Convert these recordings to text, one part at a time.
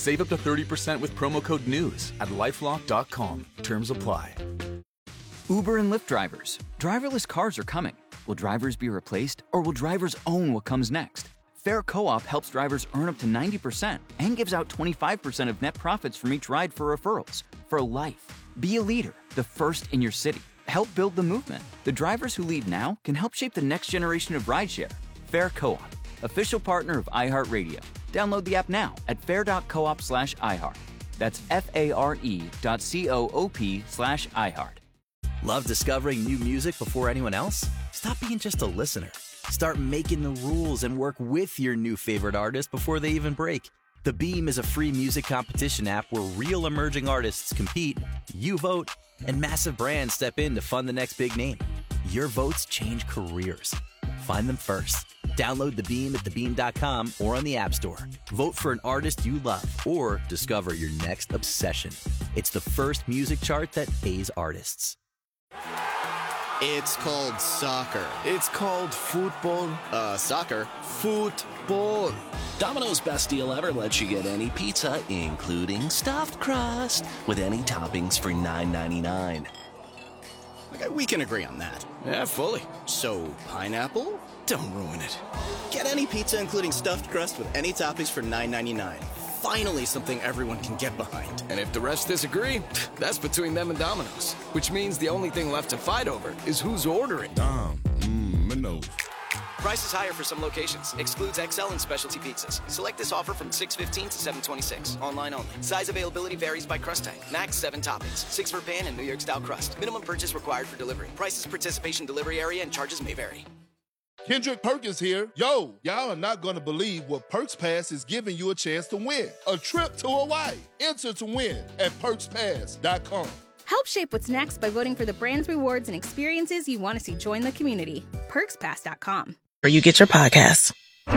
Save up to 30% with promo code NEWS at LifeLock.com. Terms apply. Uber and Lyft drivers. Driverless cars are coming. Will drivers be replaced, or will drivers own what comes next? Fair Co-op helps drivers earn up to 90% and gives out 25% of net profits from each ride for referrals. For life. Be a leader, the first in your city. Help build the movement. The drivers who lead now can help shape the next generation of rideshare. Fair Co-op, official partner of iHeartRadio. Download the app now at fair.coop/iHeart. That's FARE.coop/iHeart. Love discovering new music before anyone else? Stop being just a listener. Start making the rules and work with your new favorite artist before they even break. The Beam is a free music competition app where real emerging artists compete, you vote, and massive brands step in to fund the next big name. Your votes change careers. Find them first. Download The Beam at thebeam.com or on the App Store. Vote for an artist you love or discover your next obsession. It's the first music chart that pays artists. It's called soccer. It's called football. Soccer. Football. Domino's best deal ever lets you get any pizza, including stuffed crust, with any toppings for $9.99. Okay, we can agree on that. Yeah, fully. So, pineapple? Don't ruin it. Get any pizza, including stuffed crust, with any toppings for $9.99. Finally, something everyone can get behind. And if the rest disagree, that's between them and Domino's. Which means the only thing left to fight over is who's ordering. Domino's. Price is higher for some locations. Excludes XL and specialty pizzas. Select this offer from $6.15 to $7.26. Online only. Size availability varies by crust type. Max 7 toppings. 6 for pan and New York style crust. Minimum purchase required for delivery. Prices, participation, delivery area, and charges may vary. Kendrick Perkins here. Yo, y'all are not going to believe what Perks Pass is giving you a chance to win. A trip to Hawaii. Enter to win at PerksPass.com. Help shape what's next by voting for the brands, rewards, and experiences you want to see join the community. PerksPass.com. Where you get your podcasts.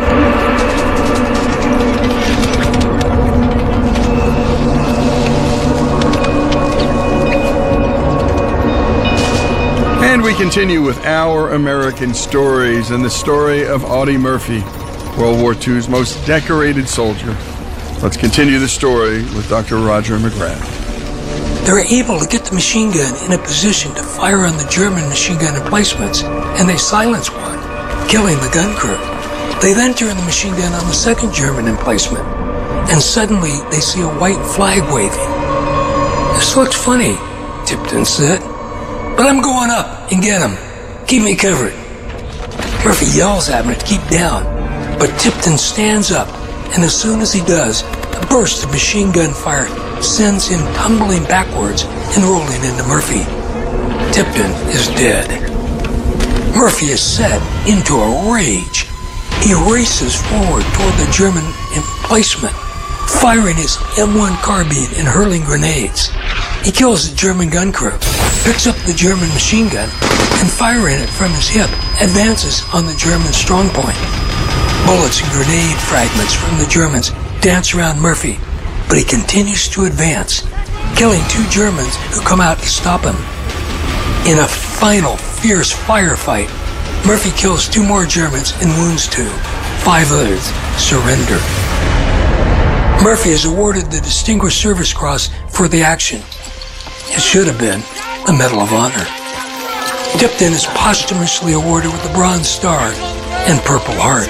And we continue with Our American Stories and the story of Audie Murphy, World War II's most decorated soldier. Let's continue the story with Dr. Roger McGrath. They were able to get the machine gun in a position to fire on the German machine gun emplacements, and they silence one, killing the gun crew. They then turn the machine gun on the second German emplacement, and suddenly they see a white flag waving. "This looks funny," Tipton said, "but I'm going up and get him. Keep me covered." Murphy yells at him to keep down, but Tipton stands up, and as soon as he does, a burst of machine gun fire sends him tumbling backwards and rolling into Murphy. Tipton is dead. Murphy is set into a rage. He races forward toward the German emplacement, firing his M1 carbine and hurling grenades. He kills the German gun crew, picks up the German machine gun, and firing it from his hip, advances on the German strong point. Bullets and grenade fragments from the Germans dance around Murphy, but he continues to advance, killing 2 Germans who come out to stop him. In a final fierce firefight, Murphy kills 2 more Germans and wounds 2. 5 others surrender. Murphy is awarded the Distinguished Service Cross for the action. It should have been the Medal of Honor. Tipton is posthumously awarded with the Bronze Star and Purple Heart.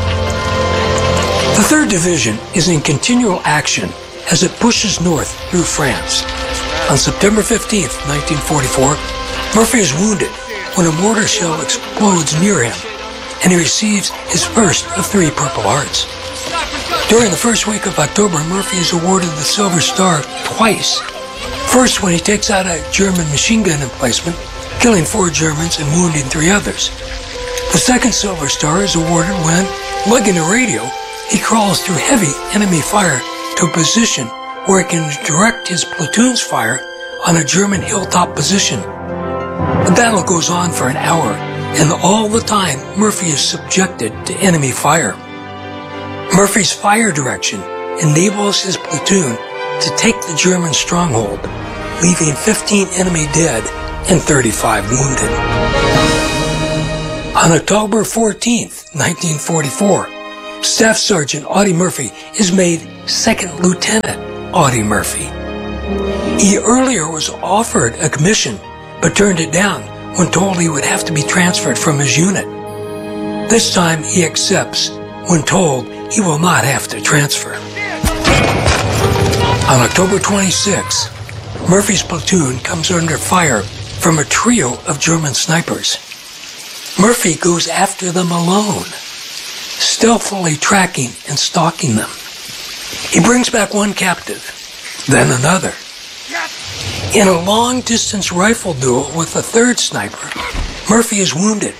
The 3rd Division is in continual action as it pushes north through France. On September 15th, 1944, Murphy is wounded when a mortar shell explodes near him, and he receives his first of 3 Purple Hearts. During the first week of October, Murphy is awarded the Silver Star twice. First when he takes out a German machine gun emplacement, killing 4 Germans and wounding 3 others. The second Silver Star is awarded when, lugging a radio, he crawls through heavy enemy fire to a position where he can direct his platoon's fire on a German hilltop position. The battle goes on for an hour, and all the time Murphy is subjected to enemy fire. Murphy's fire direction enables his platoon to take the German stronghold, leaving 15 enemy dead and 35 wounded. On October 14th, 1944, Staff Sergeant Audie Murphy is made Second Lieutenant Audie Murphy. He earlier was offered a commission, but turned it down when told he would have to be transferred from his unit. This time he accepts when told he will not have to transfer. On October 26, Murphy's platoon comes under fire from a trio of German snipers. Murphy goes after them alone, stealthily tracking and stalking them. He brings back one captive, then another. In a long-distance rifle duel with a third sniper, Murphy is wounded,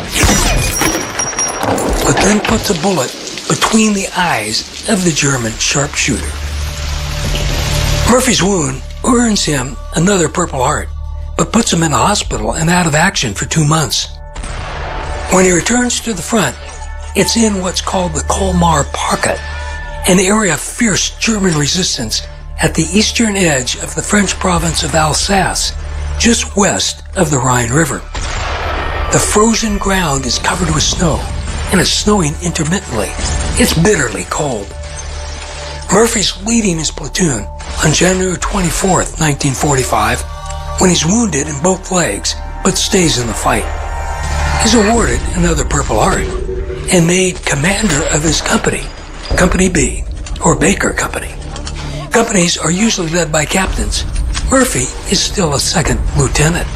but then puts a bullet between the eyes of the German sharpshooter. Murphy's wound earns him another Purple Heart, but puts him in a hospital and out of action for 2 months. When he returns to the front, it's in what's called the Colmar Pocket, an area of fierce German resistance at the eastern edge of the French province of Alsace, just west of the Rhine River. The frozen ground is covered with snow, and it's snowing intermittently. It's bitterly cold. Murphy's leading his platoon on January 24th, 1945, when he's wounded in both legs, but stays in the fight. He's awarded another Purple Heart and made commander of his company, Company B, or Baker Company. Companies are usually led by captains. Murphy is still a second lieutenant.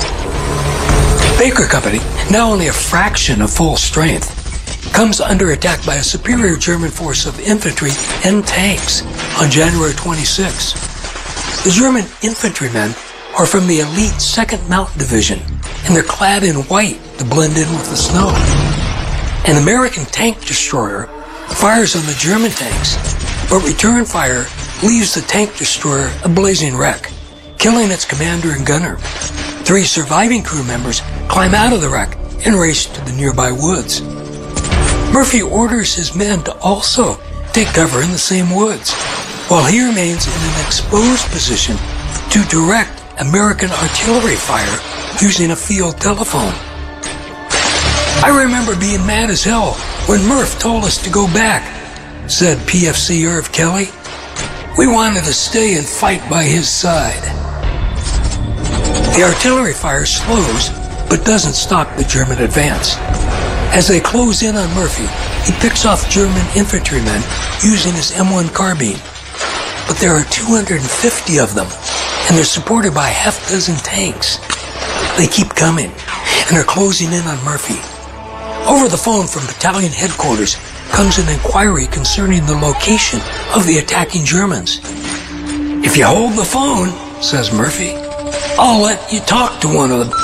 Baker Company, now only a fraction of full strength, comes under attack by a superior German force of infantry and tanks on January 26. The German infantrymen are from the elite 2nd Mountain Division, and they're clad in white to blend in with the snow. An American tank destroyer fires on the German tanks, but return fire leaves the tank destroyer a blazing wreck, killing its commander and gunner. 3 surviving crew members climb out of the wreck and race to the nearby woods. Murphy orders his men to also take cover in the same woods, while he remains in an exposed position to direct American artillery fire using a field telephone. I remember being mad as hell when Murph told us to go back, said PFC Irv Kelly. We wanted to stay and fight by his side. The artillery fire slows, but doesn't stop the German advance. As they close in on Murphy, he picks off German infantrymen using his M1 carbine. But there are 250 of them, and they're supported by half a dozen tanks. They keep coming, and are closing in on Murphy. Over the phone from battalion headquarters comes an inquiry concerning the location of the attacking Germans. If you hold the phone, says Murphy, I'll let you talk to one of them.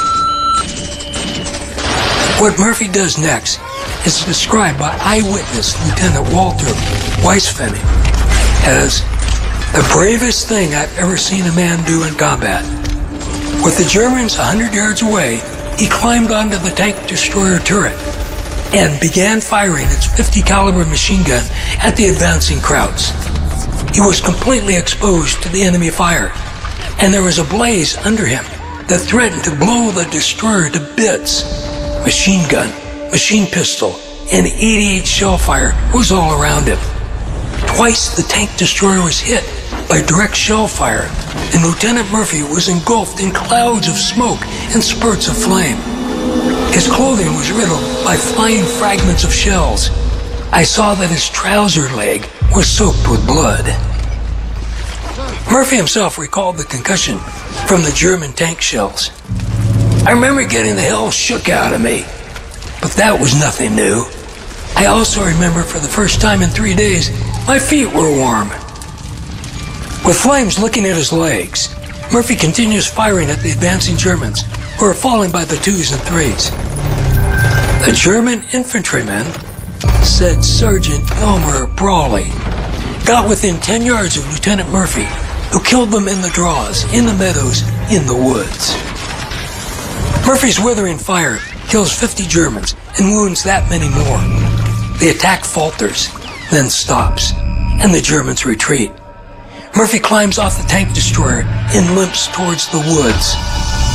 What Murphy does next is described by eyewitness Lieutenant Walter Weisfenning as the bravest thing I've ever seen a man do in combat. With the Germans 100 yards away, he climbed onto the tank destroyer turret and began firing its .50 caliber machine gun at the advancing Krauts. He was completely exposed to the enemy fire, and there was a blaze under him that threatened to blow the destroyer to bits. Machine gun, machine pistol, and 88 shell fire was all around him. Twice the tank destroyer was hit by direct shell fire, and Lieutenant Murphy was engulfed in clouds of smoke and spurts of flame. His clothing was riddled by flying fragments of shells. I saw that his trouser leg was soaked with blood. Murphy himself recalled the concussion from the German tank shells. I remember getting the hell shook out of me, but that was nothing new. I also remember for the first time in 3 days, my feet were warm. With flames licking at his legs, Murphy continues firing at the advancing Germans, who are falling by the 2s and 3s. The German infantrymen, said Sergeant Elmer Brawley, got within 10 yards of Lieutenant Murphy, who killed them in the draws, in the meadows, in the woods. Murphy's withering fire kills 50 Germans and wounds that many more. The attack falters, then stops, and the Germans retreat. Murphy climbs off the tank destroyer and limps towards the woods.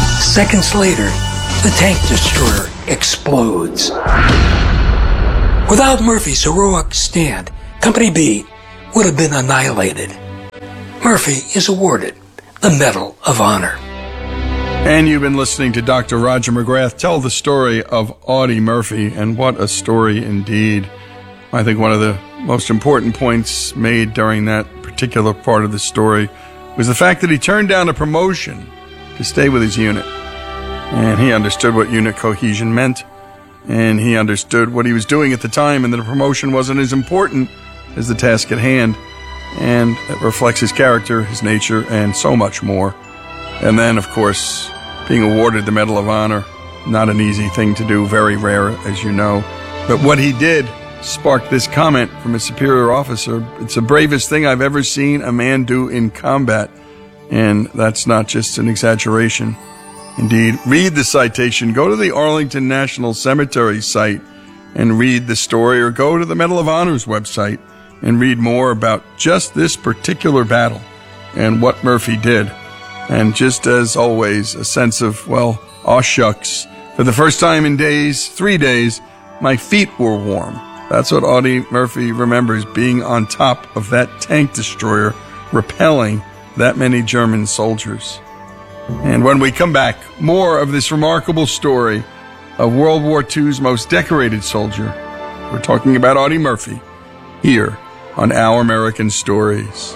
Seconds later, the tank destroyer explodes. Without Murphy's heroic stand, Company B would have been annihilated. Murphy is awarded the Medal of Honor. And you've been listening to Dr. Roger McGrath tell the story of Audie Murphy, and what a story indeed. I think one of the most important points made during that particular part of the story was the fact that he turned down a promotion to stay with his unit. And he understood what unit cohesion meant, and he understood what he was doing at the time, and that a promotion wasn't as important as the task at hand. And it reflects his character, his nature, and so much more. And then, of course, being awarded the Medal of Honor, not an easy thing to do, very rare, as you know. But what he did sparked this comment from a superior officer: "It's the bravest thing I've ever seen a man do in combat." And that's not just an exaggeration. Indeed, read the citation. Go to the Arlington National Cemetery site and read the story, or go to the Medal of Honor's website and read more about just this particular battle and what Murphy did. And just as always, a sense of, well, aw shucks. For the first time in 3 days, my feet were warm. That's what Audie Murphy remembers, being on top of that tank destroyer, repelling that many German soldiers. And when we come back, more of this remarkable story of World War II's most decorated soldier. We're talking about Audie Murphy here on Our American Stories.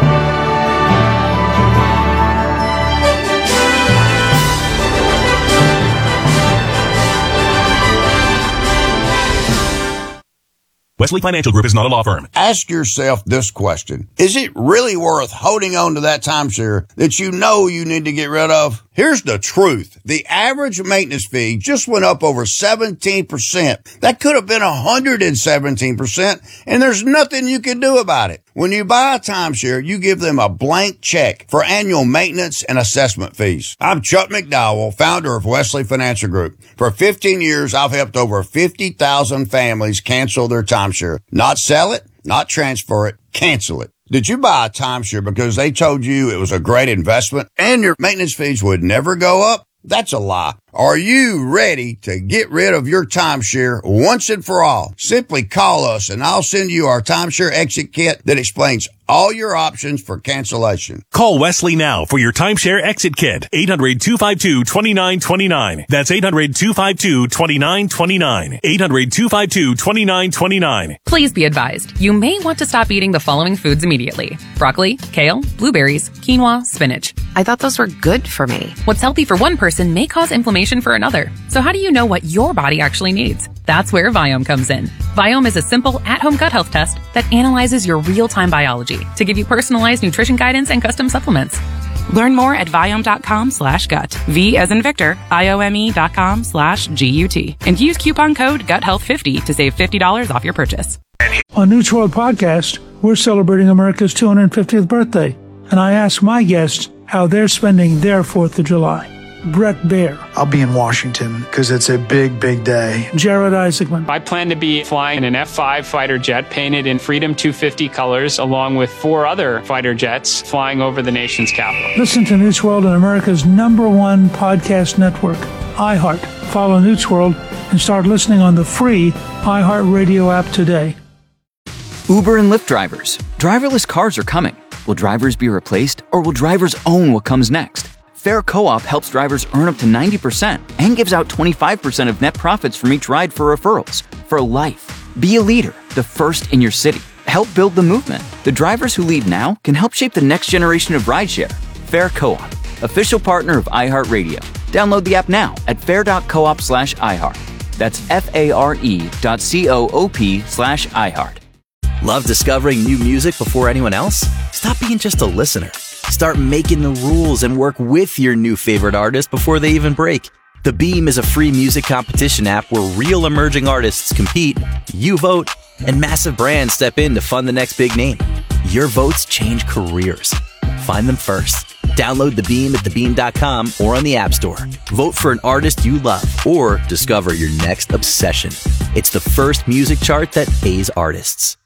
Wesley Financial Group is not a law firm. Ask yourself this question. Is it really worth holding on to that timeshare that you know you need to get rid of? Here's the truth. The average maintenance fee just went up over 17%. That could have been 117%, and there's nothing you can do about it. When you buy a timeshare, you give them a blank check for annual maintenance and assessment fees. I'm Chuck McDowell, founder of Wesley Financial Group. For 15 years, I've helped over 50,000 families cancel their timeshare. Not sell it, not transfer it, cancel it. Did you buy a timeshare because they told you it was a great investment and your maintenance fees would never go up? That's a lie. Are you ready to get rid of your timeshare once and for all? Simply call us and I'll send you our timeshare exit kit that explains all your options for cancellation. Call Wesley now for your timeshare exit kit. 800-252-2929. That's 800-252-2929. 800-252-2929. Please be advised, you may want to stop eating the following foods immediately: broccoli, kale, blueberries, quinoa, spinach. I thought those were good for me. What's healthy for one person may cause inflammation for another. So how do you know what your body actually needs? That's where Viome comes in. Viome is a simple, at-home gut health test that analyzes your real-time biology to give you personalized nutrition guidance and custom supplements. Learn more at Viome.com/gut. V as in Victor, IOME.com/GUT. And use coupon code GUTHEALTH50 to save $50 off your purchase. On News World Podcast, we're celebrating America's 250th birthday, and I ask my guests how they're spending their 4th of July. Brett Baer. I'll be in Washington because it's a big, big day. Jared Isaacman. I plan to be flying an F-5 fighter jet painted in Freedom 250 colors, along with 4 other fighter jets flying over the nation's capital. Listen to News World on America's #1 podcast network, iHeart. Follow News World and start listening on the free iHeart Radio app today. Uber and Lyft drivers. Driverless cars are coming. Will drivers be replaced, or will drivers own what comes next? Fair Co-op helps drivers earn up to 90% and gives out 25% of net profits from each ride for referrals. For life. Be a leader, the first in your city. Help build the movement. The drivers who lead now can help shape the next generation of rideshare. Fair Co-op, official partner of iHeartRadio. Download the app now at fair.coop/iHeart. That's FARE.coop/iHeart. Love discovering new music before anyone else? Stop being just a listener. Start making the rules and work with your new favorite artist before they even break. The Beam is a free music competition app where real emerging artists compete, you vote, and massive brands step in to fund the next big name. Your votes change careers. Find them first. Download The Beam at thebeam.com or on the App Store. Vote for an artist you love or discover your next obsession. It's the first music chart that pays artists.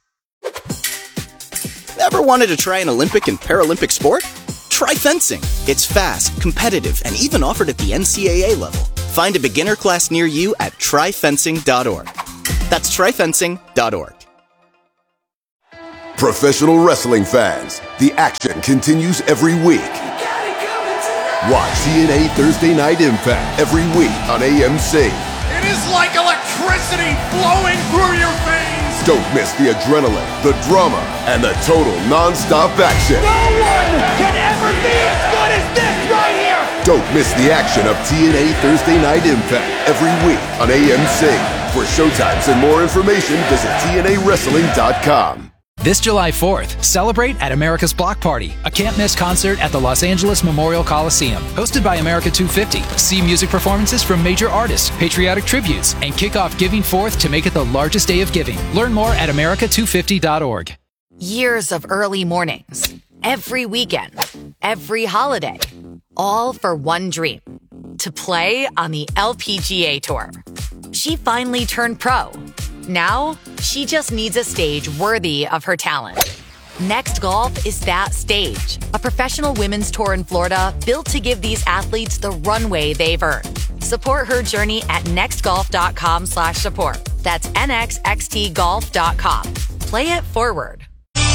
Ever wanted to try an Olympic and Paralympic sport? Try fencing. It's fast, competitive, and even offered at the NCAA level. Find a beginner class near you at tryfencing.org. That's tryfencing.org. Professional wrestling fans, the action continues every week. Watch TNA Thursday Night Impact every week on AMC. It is like electricity flowing through your veins. Don't miss the adrenaline, the drama, and the total non-stop action. No one can ever be as good as this right here. Don't miss the action of TNA Thursday Night Impact every week on AMC. For showtimes and more information, visit TNAWrestling.com. This July 4th, celebrate at America's Block Party, a can't-miss concert at the Los Angeles Memorial Coliseum. Hosted by America 250, see music performances from major artists, patriotic tributes, and kick off Giving Forth to make it the largest day of giving. Learn more at America250.org. Years of early mornings, every weekend, every holiday, all for one dream, to play on the LPGA Tour. She finally turned pro. Now, she just needs a stage worthy of her talent. Next Golf is that stage, a professional women's tour in Florida built to give these athletes the runway they've earned. Support her journey at nextgolf.com/support. That's nxxtgolf.com. Play it forward.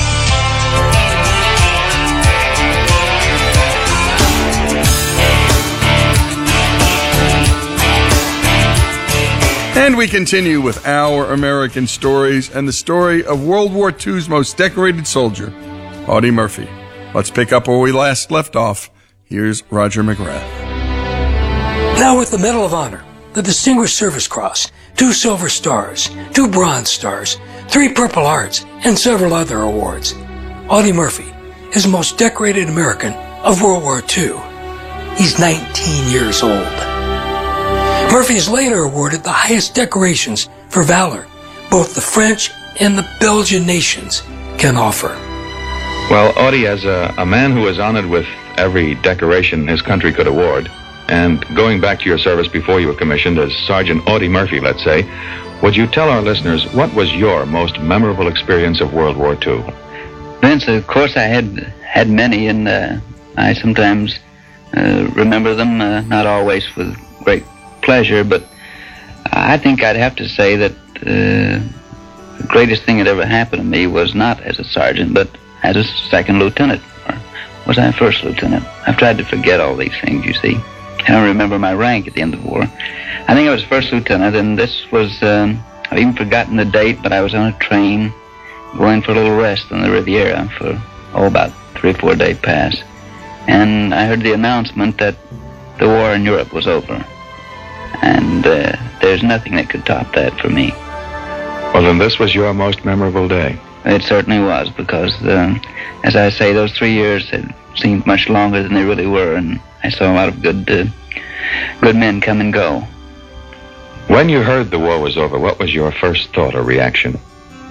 And we continue with Our American Stories and the story of World War II's most decorated soldier, Audie Murphy. Let's pick up where we last left off. Here's Roger McGrath. Now with the Medal of Honor, the Distinguished Service Cross, 2 Silver Stars, 2 Bronze Stars, 3 Purple Hearts, and several other awards, Audie Murphy is the most decorated American of World War II. He's 19 years old. Murphy is later awarded the highest decorations for valor both the French and the Belgian nations can offer. Well, Audie, as a man who was honored with every decoration his country could award, and going back to your service before you were commissioned as Sergeant Audie Murphy, let's say, would you tell our listeners what was your most memorable experience of World War II? Vince, of course I had many, and I sometimes remember them, not always with great pleasure, but I think I'd have to say that the greatest thing that ever happened to me was not as a sergeant, but as a second lieutenant. Or was I a first lieutenant? I've tried to forget all these things, you see. I don't remember my rank at the end of the war. I think I was first lieutenant, and this was, I've even forgotten the date, but I was on a train going for a little rest on the Riviera for, about 3 or 4 day pass. And I heard the announcement that the war in Europe was over. And there's nothing that could top that for me. Well, then this was your most memorable day. It certainly was, because, as I say, those 3 years had seemed much longer than they really were, and I saw a lot of good men come and go. When you heard the war was over, what was your first thought or reaction?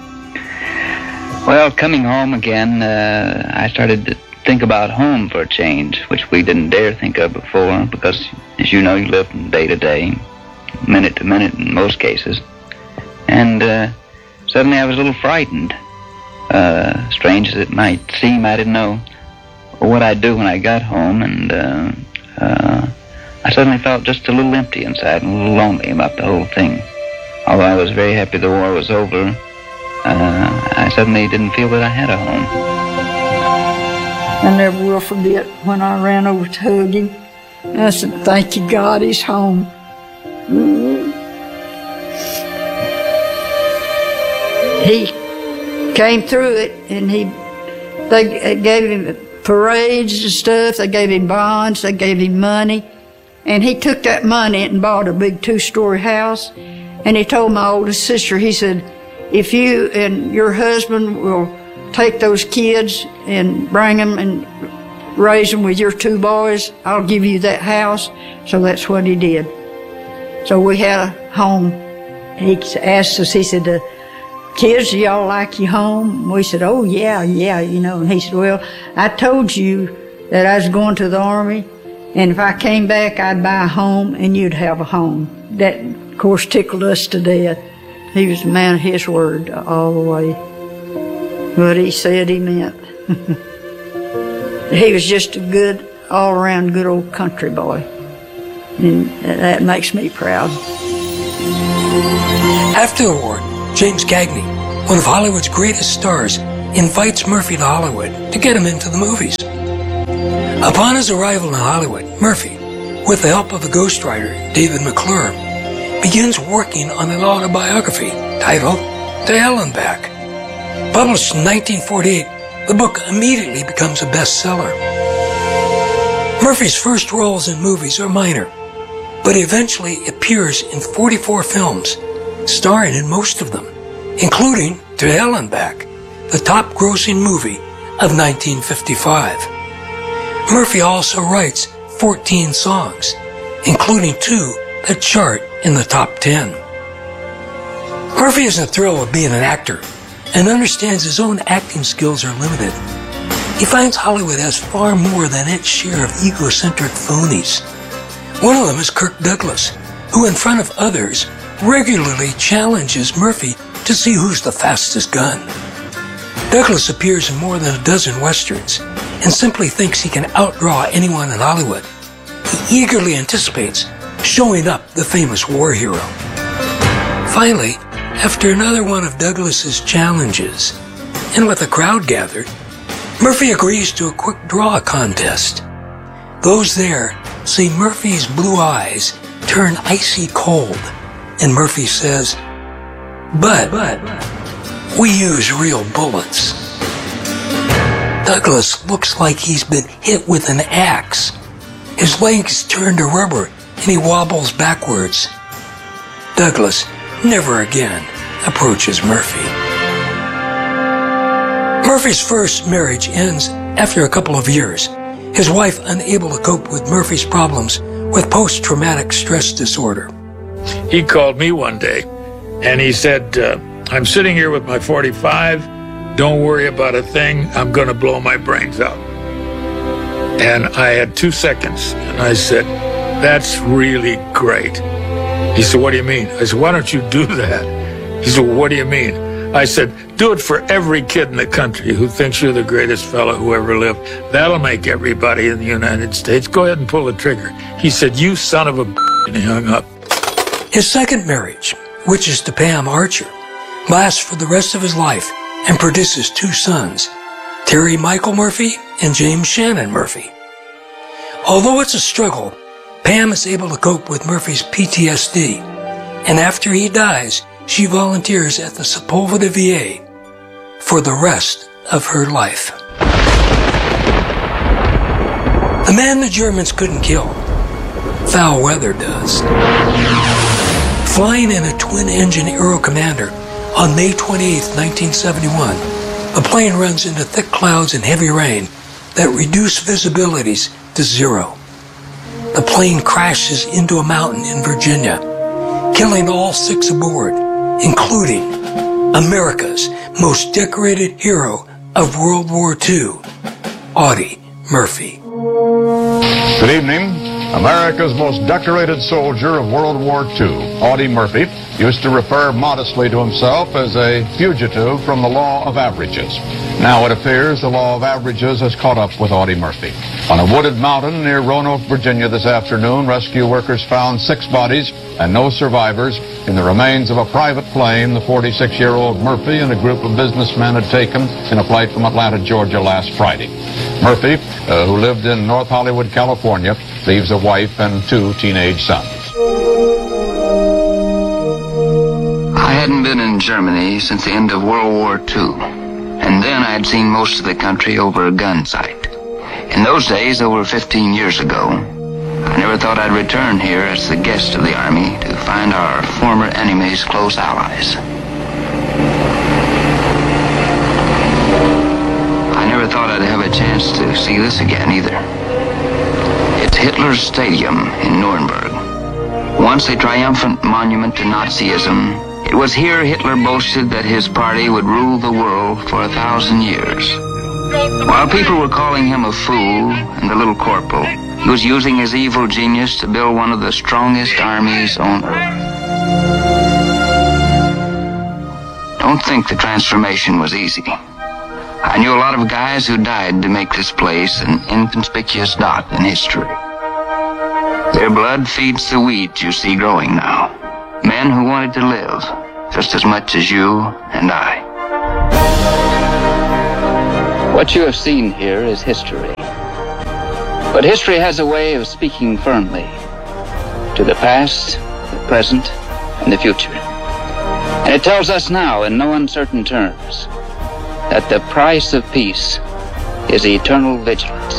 Well, coming home again, I started to think about home for a change, which we didn't dare think of before, because, as you know, you live from day to day, minute to minute in most cases. And suddenly I was a little frightened. Strange as it might seem, I didn't know what I'd do when I got home, and I suddenly felt just a little empty inside and a little lonely about the whole thing. Although I was very happy the war was over, I suddenly didn't feel that I had a home. I never will forget when I ran over to hug him. I said, "Thank you, God, he's home." He came through it, and they gave him parades and stuff. They gave him bonds. They gave him money. And he took that money and bought a big 2-story house. And he told my oldest sister, he said, "If you and your husband will take those kids and bring them and raise them with your 2 boys, I'll give you that house." So that's what he did. So we had a home. He asked us, he said, "Kids, do y'all like your home?" We said, "Oh, yeah, you know." And he said, "Well, I told you that I was going to the Army, and if I came back, I'd buy a home, and you'd have a home." That, of course, tickled us to death. He was a man of his word all the way. What he said, he meant. He was just a good, all-around good old country boy. And that makes me proud. After the war, James Cagney, one of Hollywood's greatest stars, invites Murphy to Hollywood to get him into the movies. Upon his arrival in Hollywood, Murphy, with the help of a ghostwriter, David McClure, begins working on an autobiography titled To Hell and Back. Published in 1948, the book immediately becomes a bestseller. Murphy's first roles in movies are minor, but eventually appears in 44 films, starring in most of them, including To Hell and Back, the top-grossing movie of 1955. Murphy also writes 14 songs, including 2 that chart in the top 10. Murphy isn't thrilled with being an actor and understands his own acting skills are limited. He finds Hollywood has far more than its share of egocentric phonies. One of them is Kirk Douglas, who in front of others regularly challenges Murphy to see who's the fastest gun. Douglas appears in more than a dozen westerns and simply thinks he can outdraw anyone in Hollywood. He eagerly anticipates showing up the famous war hero. Finally, after another one of Douglas's challenges, and with a crowd gathered, Murphy agrees to a quick draw contest. Those there see Murphy's blue eyes turn icy cold, and Murphy says, But we use real bullets. Douglas looks like he's been hit with an axe. His legs turn to rubber, and he wobbles backwards. Douglas never again approaches Murphy. Murphy's first marriage ends after a couple of years, his wife unable to cope with Murphy's problems with post-traumatic stress disorder. He called me one day, and he said, I'm sitting here with my 45, don't worry about a thing, I'm going to blow my brains out. And I had 2 seconds, and I said, that's really great. He said, what do you mean? I said, why don't you do that? He said, well, what do you mean? I said, do it for every kid in the country who thinks you're the greatest fellow who ever lived. That'll make everybody in the United States. Go ahead and pull the trigger. He said, you son of a b****, and he hung up. His second marriage, which is to Pam Archer, lasts for the rest of his life and produces 2 sons, Terry Michael Murphy and James Shannon Murphy. Although it's a struggle, Pam is able to cope with Murphy's PTSD, and after he dies, she volunteers at the Sepulveda VA for the rest of her life. The man the Germans couldn't kill, foul weather does. Flying in a twin-engine Aero Commander on May 28, 1971, the plane runs into thick clouds and heavy rain that reduce visibilities to 0. The plane crashes into a mountain in Virginia, killing all 6 aboard, including America's most decorated hero of World War II, Audie Murphy. Good evening. America's most decorated soldier of World War II, Audie Murphy, used to refer modestly to himself as a fugitive from the law of averages. Now it appears the law of averages has caught up with Audie Murphy. On a wooded mountain near Roanoke, Virginia this afternoon, rescue workers found 6 bodies and no survivors in the remains of a private plane the 46-year-old Murphy and a group of businessmen had taken in a flight from Atlanta, Georgia last Friday. Murphy, who lived in North Hollywood, California, leaves a wife and 2 teenage sons. I hadn't been in Germany since the end of World War II, and then I had seen most of the country over a gun sight. In those days, over 15 years ago, I never thought I'd return here as the guest of the Army to find our former enemies close allies. I never thought I'd have a chance to see this again either. It's Hitler's Stadium in Nuremberg. Once a triumphant monument to Nazism, it was here Hitler boasted that his party would rule the world for 1,000 years. While people were calling him a fool and the little corporal, he was using his evil genius to build one of the strongest armies on earth. Don't think the transformation was easy. I knew a lot of guys who died to make this place an inconspicuous dot in history. Their blood feeds the weeds you see growing now. Men who wanted to live just as much as you and I. What you have seen here is history. But history has a way of speaking firmly to the past, the present, and the future. And it tells us now, in no uncertain terms, that the price of peace is eternal vigilance.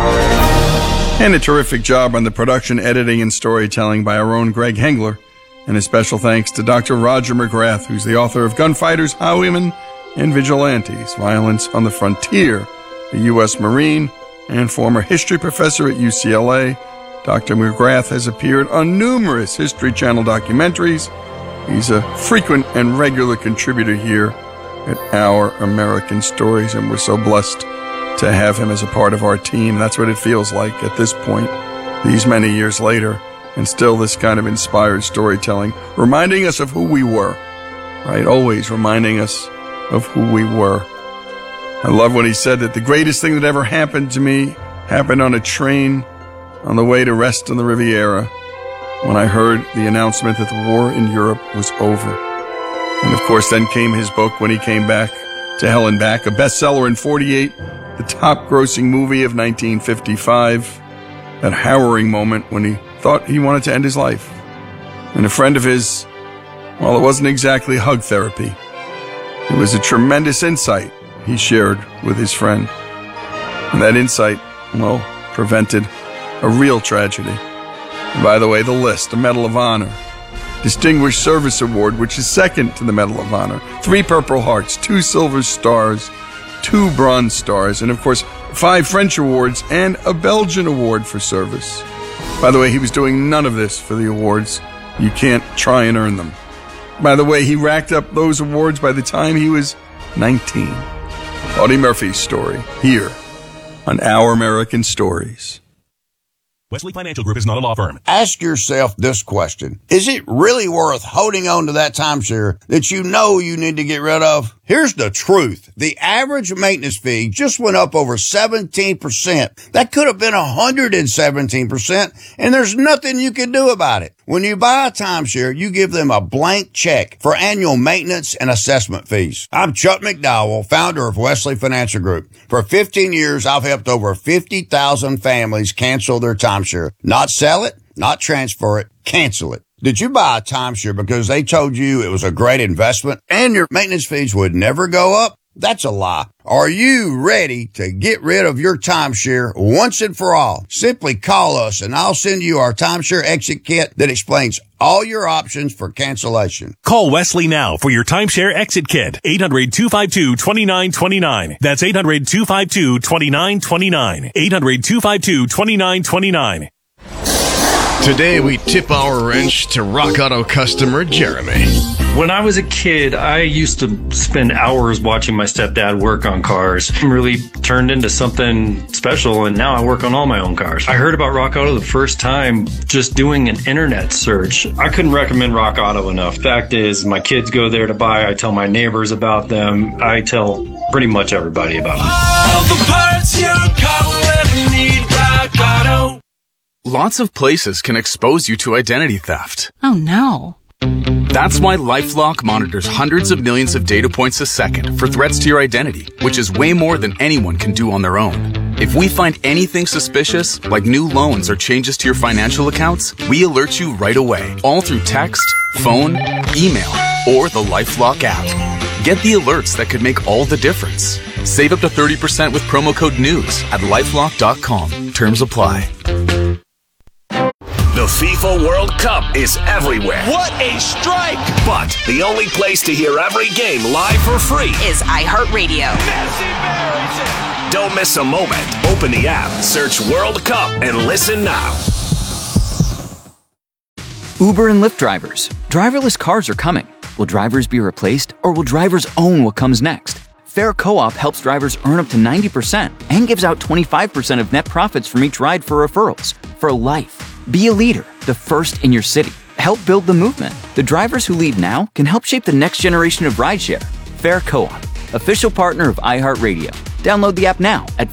And a terrific job on the production, editing, and storytelling by our own Greg Hengler. And a special thanks to Dr. Roger McGrath, who's the author of Gunfighters, Highwaymen, and Vigilantes, Violence on the Frontier, a U.S. Marine and former history professor at UCLA. Dr. McGrath has appeared on numerous History Channel documentaries. He's a frequent and regular contributor here at Our American Stories, and we're so blessed to have him as a part of our team. That's what it feels like at this point, these many years later, and still this kind of inspired storytelling, reminding us of who we were, right? Always reminding us of who we were. I love when he said that the greatest thing that ever happened to me happened on a train on the way to rest on the Riviera when I heard the announcement that the war in Europe was over. And of course, then came his book When He Came Back to Hell and Back, a bestseller in 48, the top grossing movie of 1955, that harrowing moment when he thought he wanted to end his life. And a friend of his, well, it wasn't exactly hug therapy. It was a tremendous insight he shared with his friend. And that insight, well, prevented a real tragedy. And by the way, the list, the Medal of Honor, Distinguished Service Award, which is second to the Medal of Honor, 3 Purple Hearts, 2 Silver Stars, 2 Bronze Stars, and of course, 5 French awards and a Belgian award for service. By the way, he was doing none of this for the awards. You can't try and earn them. By the way, he racked up those awards by the time he was 19. Audie Murphy's story, here on Our American Stories. Wesley Financial Group is not a law firm. Ask yourself this question. Is it really worth holding on to that timeshare that you know you need to get rid of? Here's the truth. The average maintenance fee just went up over 17%. That could have been 117%, and there's nothing you can do about it. When you buy a timeshare, you give them a blank check for annual maintenance and assessment fees. I'm Chuck McDowell, founder of Wesley Financial Group. For 15 years, I've helped over 50,000 families cancel their timeshare. Not sell it, not transfer it, cancel it. Did you buy a timeshare because they told you it was a great investment and your maintenance fees would never go up? That's a lie. Are you ready to get rid of your timeshare once and for all? Simply call us and I'll send you our timeshare exit kit that explains all your options for cancellation. Call Wesley now for your timeshare exit kit. 800-252-2929. That's 800-252-2929. 800-252-2929. Today we tip our wrench to Rock Auto customer Jeremy. When I was a kid, I used to spend hours watching my stepdad work on cars. It really turned into something special, and now I work on all my own cars. I heard about Rock Auto the first time just doing an internet search. I couldn't recommend Rock Auto enough. Fact is, my kids go there to buy. I tell my neighbors about them. I tell pretty much everybody about them. All the parts your car will ever need, Rock Auto. Lots of places can expose you to identity theft. Oh no. That's why LifeLock monitors hundreds of millions of data points a second for threats to your identity, which is way more than anyone can do on their own. If we find anything suspicious, like new loans or changes to your financial accounts, we alert you right away, all through text, phone, email, or the LifeLock app. Get the alerts that could make all the difference. Save up to 30% with promo code NEWS at LifeLock.com. Terms apply. The FIFA World Cup is everywhere. What a strike! But the only place to hear every game live for free is iHeartRadio. Don't miss a moment. Open the app, search World Cup, and listen now. Uber and Lyft drivers. Driverless cars are coming. Will drivers be replaced, or will drivers own what comes next? Fair Co-op helps drivers earn up to 90% and gives out 25% of net profits from each ride for referrals. For life. Be a leader, the first in your city. Help build the movement. The drivers who lead now can help shape the next generation of rideshare. Fair Co-op, official partner of iHeartRadio. Download the app now at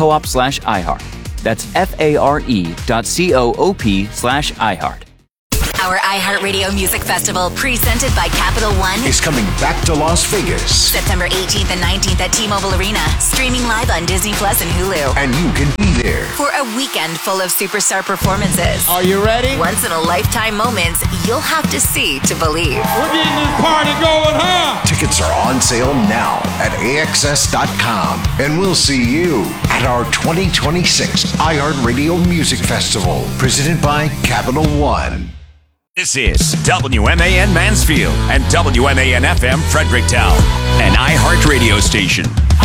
fair.coop/iHeart. That's FARE.coop/iHeart. Our iHeartRadio Music Festival, presented by Capital One, is coming back to Las Vegas. September 18th and 19th at T-Mobile Arena, streaming live on Disney Plus and Hulu. And you can be there For a weekend full of superstar performances. Are you ready? Once-in-a-lifetime moments you'll have to see to believe. We're getting this party going, huh? Tickets are on sale now at AXS.com. And we'll see you at our 2026 iHeartRadio Music Festival, presented by Capital One. This is WMAN Mansfield and WMAN FM Fredericktown, an iHeart radio station.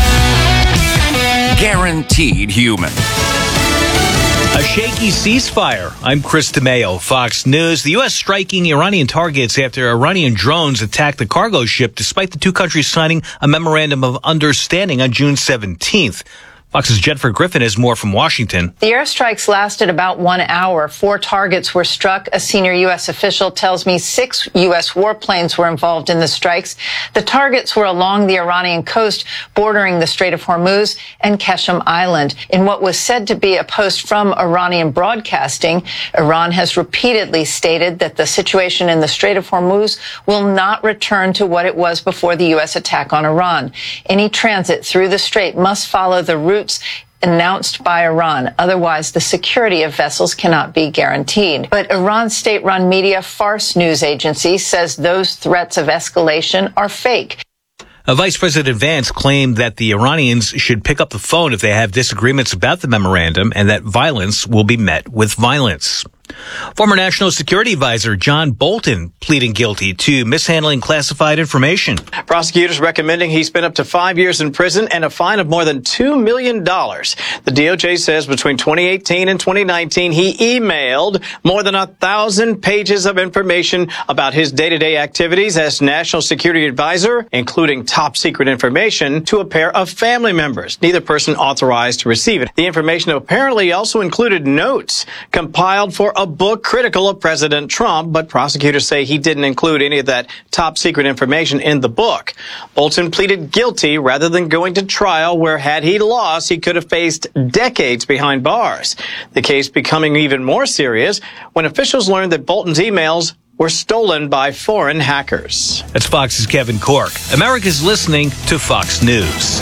Guaranteed human. A shaky ceasefire. I'm Chris DeMayo, Fox News. The U.S. striking Iranian targets after Iranian drones attacked the cargo ship, despite the two countries signing a memorandum of understanding on June 17th. Fox's Jennifer Griffin has more from Washington. The airstrikes lasted about 1 hour. 4 targets were struck. A senior U.S. official tells me 6 U.S. warplanes were involved in the strikes. The targets were along the Iranian coast bordering the Strait of Hormuz and Qeshm Island. In what was said to be a post from Iranian broadcasting, Iran has repeatedly stated that the situation in the Strait of Hormuz will not return to what it was before the U.S. attack on Iran. Any transit through the strait must follow the route announced by Iran. Otherwise, the security of vessels cannot be guaranteed. But Iran's state-run media Fars news agency says those threats of escalation are fake. Vice President Vance claimed that the Iranians should pick up the phone if they have disagreements about the memorandum and that violence will be met with violence. Former National Security Advisor John Bolton pleading guilty to mishandling classified information. Prosecutors recommending he spend up to 5 years in prison and a fine of more than $2 million. The DOJ says between 2018 and 2019, he emailed more than 1,000 pages of information about his day-to-day activities as National Security Advisor, including top secret information to a pair of family members, neither person authorized to receive it. The information apparently also included notes compiled for a book critical of President Trump, but prosecutors say he didn't include any of that top secret information in the book. Bolton pleaded guilty rather than going to trial, where had he lost, he could have faced decades behind bars. The case becoming even more serious when officials learned that Bolton's emails were stolen by foreign hackers. That's Fox's Kevin Cork. America's listening to Fox News.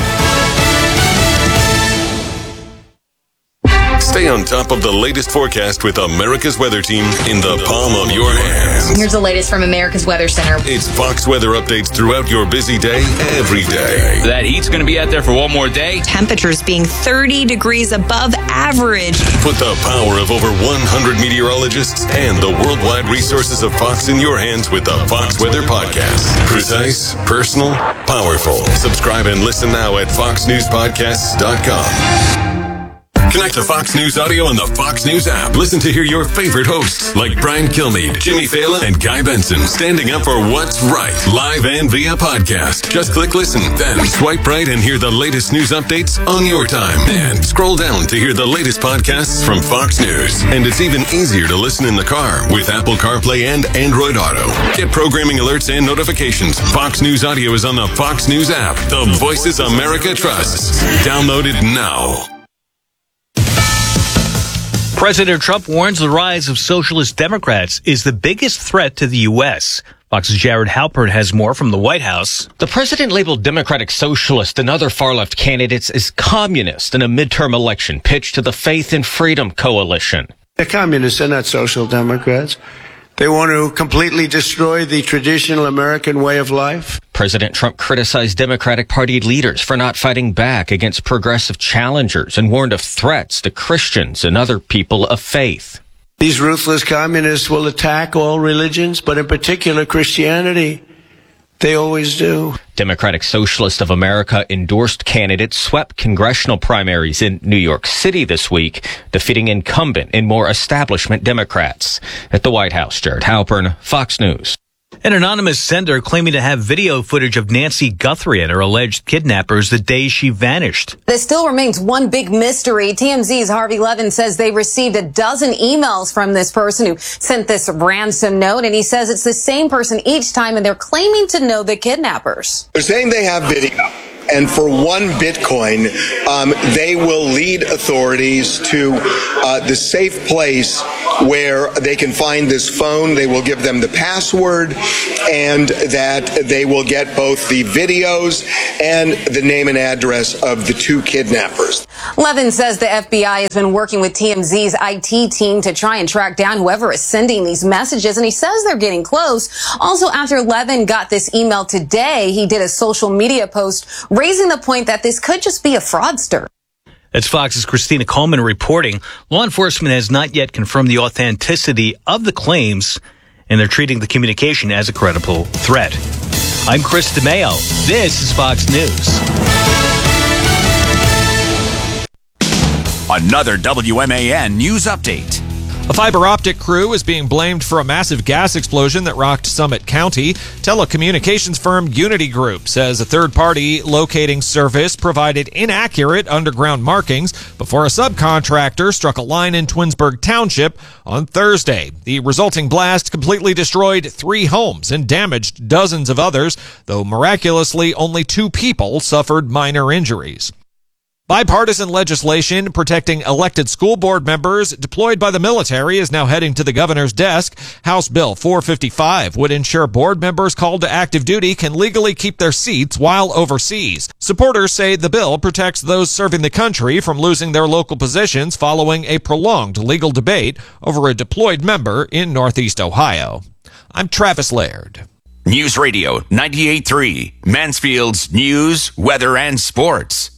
Stay on top of the latest forecast with America's Weather Team in the palm of your hands. Here's the latest from America's Weather Center. It's Fox weather updates throughout your busy day, every day. That heat's going to be out there for one more day. Temperatures being 30 degrees above average. Put the power of over 100 meteorologists and the worldwide resources of Fox in your hands with the Fox Weather Podcast. Precise, personal, powerful. Subscribe and listen now at foxnewspodcasts.com. Connect to Fox News Audio on the Fox News app. Listen to hear your favorite hosts like Brian Kilmeade, Jimmy Fallon, and Guy Benson standing up for what's right, live and via podcast. Just click listen, then swipe right and hear the latest news updates on your time. And scroll down to hear the latest podcasts from Fox News. And it's even easier to listen in the car with Apple CarPlay and Android Auto. Get programming alerts and notifications. Fox News Audio is on the Fox News app. The voices America trusts. Download it now. President Trump warns the rise of socialist Democrats is the biggest threat to the U.S. Fox's Jared Halpern has more from the White House. The president labeled Democratic Socialist and other far-left candidates as communist in a midterm election pitch to the Faith and Freedom Coalition. They're communists, they're not social democrats. They want to completely destroy the traditional American way of life. President Trump criticized Democratic Party leaders for not fighting back against progressive challengers and warned of threats to Christians and other people of faith. These ruthless communists will attack all religions, but in particular Christianity. They always do. Democratic Socialist of America endorsed candidates swept congressional primaries in New York City this week, defeating incumbent and more establishment Democrats. At the White House, Jared Halpern, Fox News. An anonymous sender claiming to have video footage of Nancy Guthrie and her alleged kidnappers the day she vanished. This still remains one big mystery. TMZ's Harvey Levin says they received a dozen emails from this person who sent this ransom note, and he says it's the same person each time, and they're claiming to know the kidnappers. They're saying they have video. And for 1 Bitcoin, they will lead authorities to the safe place where they can find this phone. They will give them the password, and that they will get both the videos and the name and address of the two kidnappers. Levin says the FBI has been working with TMZ's IT team to try and track down whoever is sending these messages, and he says they're getting close. Also, after Levin got this email today, he did a social media post raising the point that this could just be a fraudster. That's Fox's Christina Coleman reporting. Law enforcement has not yet confirmed the authenticity of the claims, and they're treating the communication as a credible threat. I'm Chris DeMeo. This is Fox News. Another WMAN news update. A fiber optic crew is being blamed for a massive gas explosion that rocked Summit County. Telecommunications firm Unity Group says a third-party locating service provided inaccurate underground markings before a subcontractor struck a line in Twinsburg Township on Thursday. The resulting blast completely destroyed 3 homes and damaged dozens of others, though miraculously only 2 people suffered minor injuries. Bipartisan legislation protecting elected school board members deployed by the military is now heading to the governor's desk. House Bill 455 would ensure board members called to active duty can legally keep their seats while overseas. Supporters say the bill protects those serving the country from losing their local positions following a prolonged legal debate over a deployed member in Northeast Ohio. I'm Travis Laird. News Radio 98.3, Mansfield's news, weather, and sports.